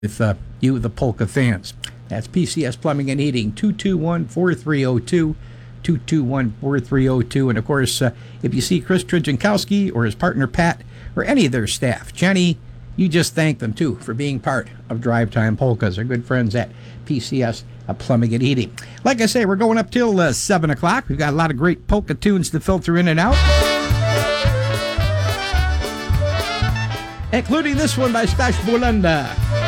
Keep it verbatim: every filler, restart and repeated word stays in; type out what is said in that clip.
with uh, you, the polka fans. That's P C S Plumbing and Heating, two two one, four three zero two, two two one, four three zero two. And, of course, uh, if you see Chris Tridjankowski or his partner Pat or any of their staff, Jenny, you just thank them, too, for being part of Drive Time Polkas. Our good friends at P C S uh, Plumbing and Heating. Like I say, we're going up till uh, seven o'clock. We've got a lot of great polka tunes to filter in and out, including this one by Stash Bulanda.